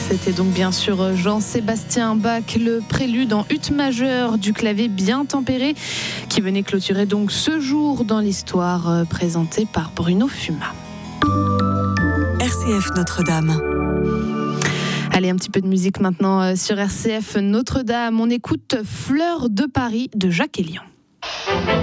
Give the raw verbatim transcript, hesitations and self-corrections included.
C'était donc bien sûr Jean-Sébastien Bach, le prélude en ut majeur du clavier bien tempéré, qui venait clôturer donc ce jour dans l'histoire, présenté par Bruno Fuma. R C F Notre-Dame. Allez, un petit peu de musique maintenant sur R C F Notre-Dame. On écoute Fleurs de Paris de Jacques Elian.